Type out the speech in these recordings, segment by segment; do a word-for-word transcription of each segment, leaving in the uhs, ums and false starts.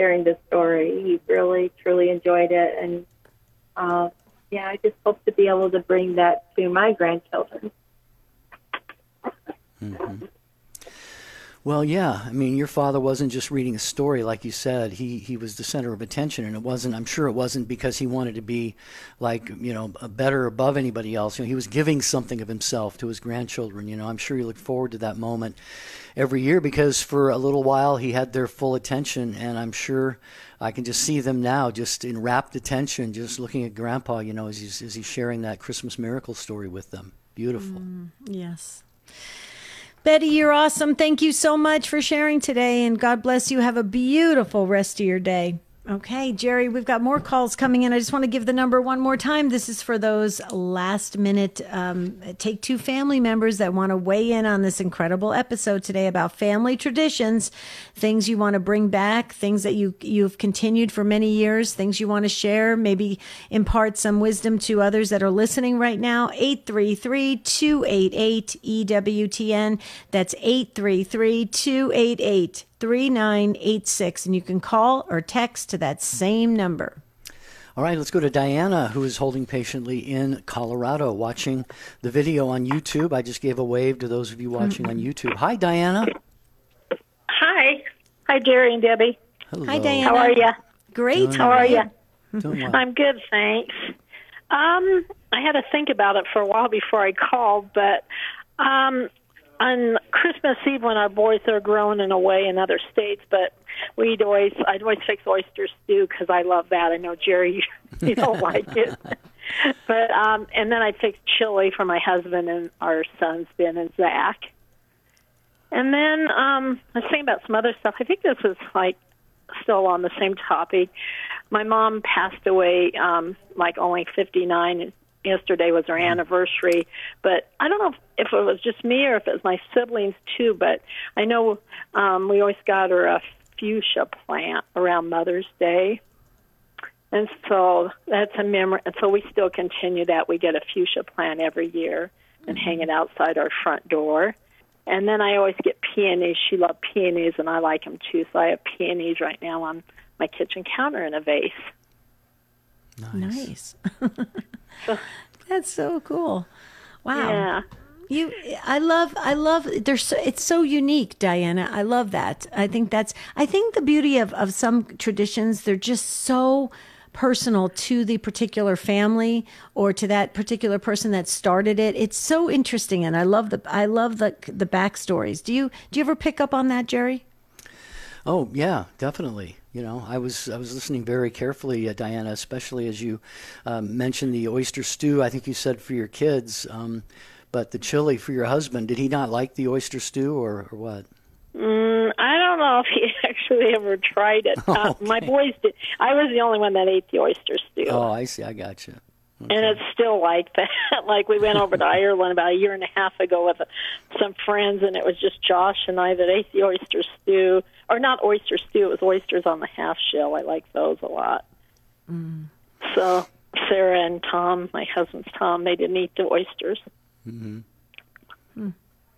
sharing this story. He really, truly enjoyed it. And, uh, yeah, I just hope to be able to bring that to my grandchildren. Mm-hmm. Well, yeah. I mean, your father wasn't just reading a story, like you said. He he was the center of attention, and it wasn't. I'm sure it wasn't because he wanted to be, like, you know, better above anybody else. You know, he was giving something of himself to his grandchildren. You know, I'm sure he looked forward to that moment every year because for a little while he had their full attention, and I'm sure I can just see them now, just in rapt attention, just looking at Grandpa. You know, as he's as he's sharing that Christmas miracle story with them. Beautiful. Mm, yes. Betty, you're awesome. Thank you so much for sharing today, and God bless you. Have a beautiful rest of your day. Okay, Jerry, we've got more calls coming in. I just want to give the number one more time. This is for those last minute um, Take Two family members that want to weigh in on this incredible episode today about family traditions, things you want to bring back, things that you, you've continued for many years, things you want to share, maybe impart some wisdom to others that are listening right now. eight three three, two eight eight, E W T N. That's eight three three, two eight eight, three nine eight six, and you can call or text to that same number. All right, let's go to Diana, who is holding patiently in Colorado, watching the video on YouTube. I just gave a wave to those of you watching on YouTube. Hi, Diana. Hi. Hi, Jerry and Debbie. Hello. Hi, Diana. How are you? Great. Doing How How are you? you? Doing well. I'm good, thanks. Um, I had to think about it for a while before I called, but um, on Christmas Eve when our boys are grown and away in other states, but we'd always, I'd always fix oyster stew because I love that. I know, Jerry, you, you don't like it. But, um, and then I'd fix chili for my husband and our sons, Ben and Zach. And then um, I was thinking about some other stuff. I think this is like still on the same topic. My mom passed away um, like only fifty-nine. Yesterday was her anniversary, but I don't know if, if it was just me or if it was my siblings too, but I know um, we always got her a fuchsia plant around Mother's Day. And so that's a memory. And so we still continue that. We get a fuchsia plant every year and hang it outside our front door. And then I always get peonies. She loved peonies, and I like them too. So I have peonies right now on my kitchen counter in a vase. Nice. So, That's so cool. Wow. yeah. You, I love, I love, there's so, it's so unique, Diana. I love that. I think that's, I think the beauty of, of some traditions, they're just so personal to the particular family or to that particular person that started it. It's so interesting. And I love the, I love the, the backstories. Do you, do you ever pick up on that, Jerry? Oh, yeah, definitely. You know, I was I was listening very carefully, uh, Diana, especially as you um, mentioned the oyster stew. I think you said for your kids, um, but the chili for your husband. Did he not like the oyster stew, or, or what? Mm, I don't know if he actually ever tried it. Oh, uh, okay. my boys did. I was the only one that ate the oyster stew. Oh, I see. I got you. Okay. And it's still like that. Like we went over to Ireland about a year and a half ago with uh, some friends, and it was just Josh and I that ate the oyster stew. Or not oyster stew, it was oysters on the half shell. I like those a lot. Mm. So Sarah and Tom, my husband's Tom, they didn't eat the oysters. Mm-hmm. Mm.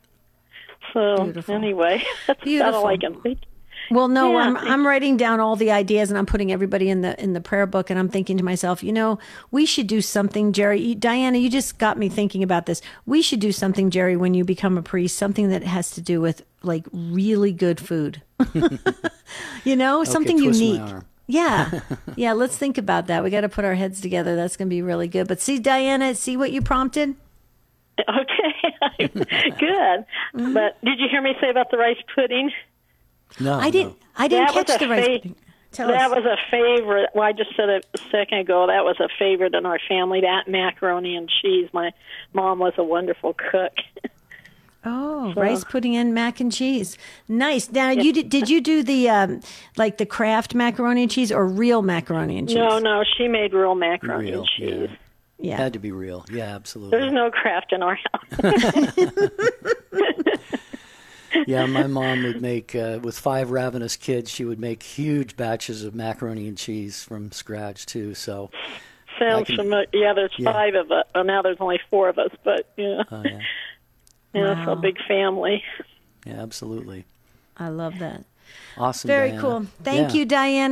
So Beautiful. anyway, that's about Beautiful. all I can think. Well, no, Yeah, I'm thank- I'm writing down all the ideas and I'm putting everybody in the in the prayer book, and I'm thinking to myself, you know, we should do something, Jerry. You, Diana, you just got me thinking about this. We should do something, Jerry, when you become a priest, something that has to do with like really good food. You know, something twist my unique. arm. Yeah. Yeah, let's think about that. We got to put our heads together. That's going to be really good. But see, Diana, see what you prompted? Okay, good. Mm-hmm. But did you hear me say about the rice pudding? No, I didn't no. I didn't That was catch a the rice fa- pudding. Tell that us. was a favorite. Well, I just said it a second ago. That was a favorite in our family. That macaroni and cheese. My mom was a wonderful cook. Oh, So- rice pudding and mac and cheese. Nice. Now, you did, did you do the um, like the Kraft macaroni and cheese or real macaroni and cheese? No, no, she made real macaroni Real, and cheese. yeah. Yeah. Had to be real. Yeah, absolutely. There's no Kraft in our house. Yeah, my mom would make, uh, with five ravenous kids, she would make huge batches of macaroni and cheese from scratch, too. So, Sounds I can- familiar. Yeah, there's yeah. five of us. Well, now there's only four of us, but yeah, uh, yeah, yeah, it's Wow. a big family. yeah, absolutely. I love that. Awesome, Very Diana. cool. Thank Yeah. you, Diana.